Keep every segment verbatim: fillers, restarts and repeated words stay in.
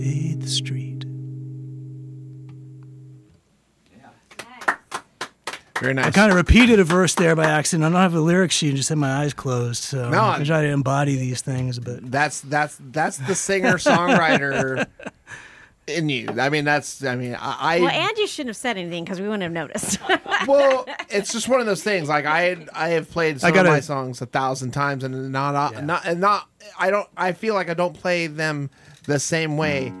The street. Very nice. I kind of repeated a verse there by accident. I don't have a lyric sheet; just had my eyes closed. So No, I try to embody these things, but That's that's that's the singer songwriter in you. I mean, that's I mean, I. Well, and you shouldn't have said anything because we wouldn't have noticed. Well, it's just one of those things. Like I, I have played some I gotta- of my songs a thousand times, and not, Yeah. not, and not. I don't. I feel like I don't play them the same way,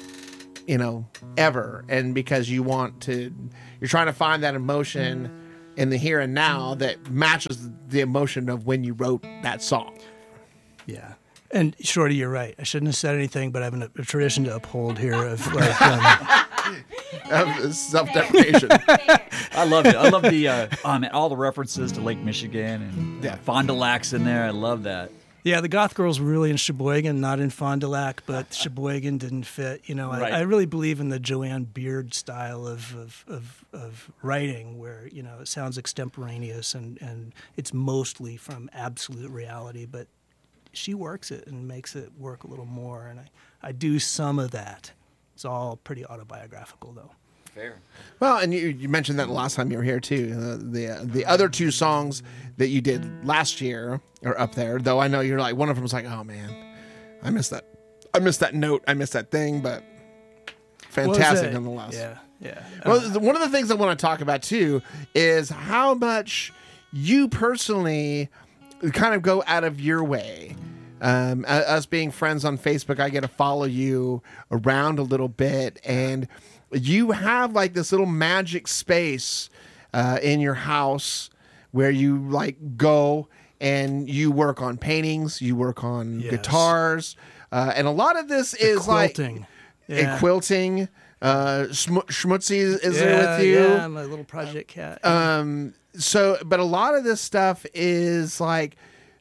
you know, ever. And because you want to, you're trying to find that emotion in the here and now that matches the emotion of when you wrote that song. yeah. And Shorty, you're right. I shouldn't have said anything, but I have an, a tradition to uphold here of like. Um, Of self-deprecation. I love it. I love the uh, oh man, all the references to Lake Michigan and Yeah. uh, Fond du Lac's in there. I love that. Yeah, the goth girls were really in Sheboygan, not in Fond du Lac, but Sheboygan didn't fit. You know, I, Right. I really believe in the Joanne Beard style of, of, of, of writing where, you know, it sounds extemporaneous and, and it's mostly from absolute reality, but she works it and makes it work a little more. And I, I do some of that. It's all pretty autobiographical, though. Fair. Well, and you, you mentioned that the last time you were here too. Uh, the uh, the other two songs that you did last year are up there. Though I know you're like one of them was like, oh man, I missed that. I missed that note. I missed that thing. But fantastic it? nonetheless. Yeah, yeah. Well, Uh, the- one of the things I want to talk about too is how much you personally kind of go out of your way. Um, u- us being friends on Facebook, I get to follow you around a little bit, and you have like this little magic space uh, in your house where you like go and you work on paintings, you work on Yes. guitars, uh, and a lot of this the is like quilting. a Yeah. quilting. Uh, Schmu- Schmutzy is, is yeah, there with you. Yeah, my little project cat. Um, so, but a lot of this stuff is like,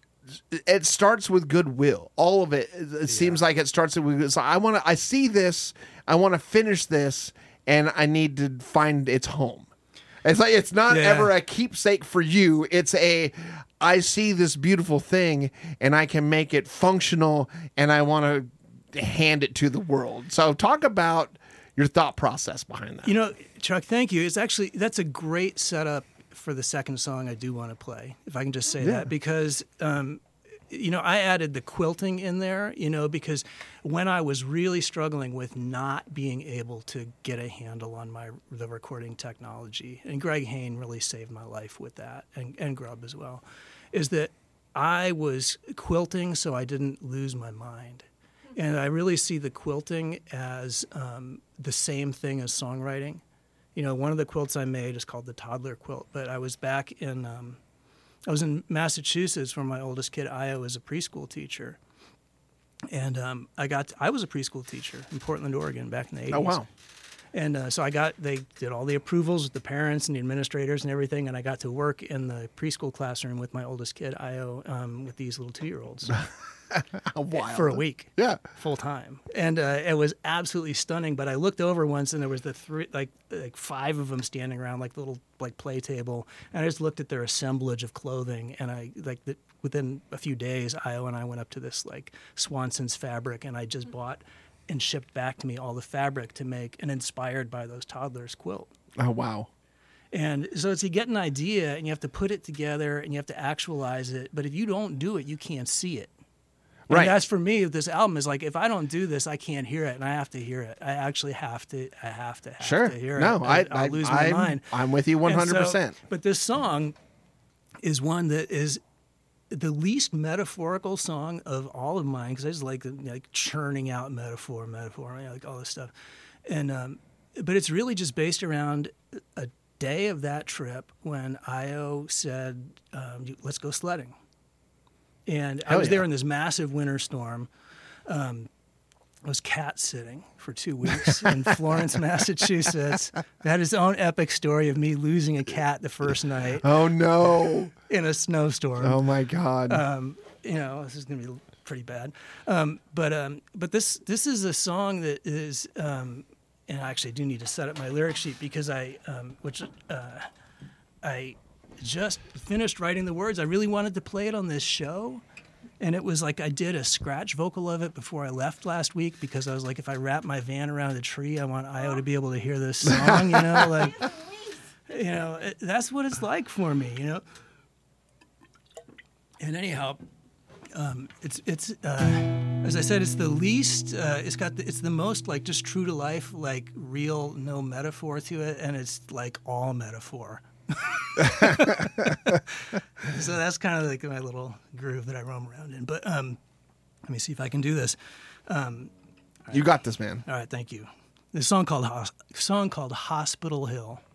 it starts with goodwill. All of it, it seems like it starts with, so I want to, I see this, I want to finish this, and I need to find its home. It's like, it's not Yeah. ever a keepsake for you. It's a, I see this beautiful thing and I can make it functional and I want to hand it to the world. So talk about your thought process behind that. You know, Chuck, thank you. It's actually, that's a great setup for the second song I do want to play, if I can just say Yeah. that, because, um, you know, I added the quilting in there, you know, because when I was really struggling with not being able to get a handle on my the recording technology, and Greg Hain really saved my life with that, and, and Grubb as well, is that I was quilting so I didn't lose my mind. And I really see the quilting as um, the same thing as songwriting. You know, one of the quilts I made is called the toddler quilt, but I was back in, um, I was in Massachusetts where my oldest kid, Io, was a preschool teacher. And um, I got, I was a preschool teacher in Portland, Oregon back in the eighties. Oh, wow. And uh, so I got, they did all the approvals with the parents and the administrators and everything, and I got to work in the preschool classroom with my oldest kid, Io, um, with these little two-year-olds Wild. for a week. Yeah. Full time, and uh, it was absolutely stunning. But I looked over once, and there was the three, like, like five of them standing around, like the little like play table, and I just looked at their assemblage of clothing, and I like the, within a few days, Io and I went up to this like Swanson's fabric, and I just bought and shipped back to me all the fabric to make an inspired by those toddlers quilt. Oh, wow. And so it's you get an idea, and you have to put it together, and you have to actualize it. But if you don't do it, you can't see it. Right. And that's for me. This album is like, if I don't do this, I can't hear it, and I have to hear it. I actually have to. I have to. Have Sure. to hear No, it. I, I'll I, lose my I'm, mind. I'm with you one And hundred percent. so- but this song is one that is the least metaphorical song of all of mine, because I just like like churning out metaphor, metaphor, like all this stuff. And um, but it's really just based around a day of that trip when Io said, um, "Let's go sledding." And I Hell was yeah. there in this massive winter storm. Um, I was cat sitting for two weeks in Florence, Massachusetts. That is own epic story of me losing a cat the first night Oh, no. in a snowstorm. Oh, my God. Um, you know, this is going to be pretty bad. Um, but um, but this this is a song that is, um, and I actually do need to set up my lyric sheet because I, um, which uh, I just finished writing the words. I really wanted to play it on this show, And it was like I did a scratch vocal of it before I left last week because I was like, if I wrap my van around a tree, I want Io to be able to hear this song, you know, like, you know, it, that's what it's like for me, you know. And anyhow, um, it's it's uh, as I said, it's the least. Uh, it's got the, it's the most like just true to life, like real, no metaphor to it, and it's like all metaphor. So that's kind of like my little groove that I roam around in. But um, let me see if I can do this. Um, You got this, man. all right, thank you. This song called Hos- song called Hospital Hill.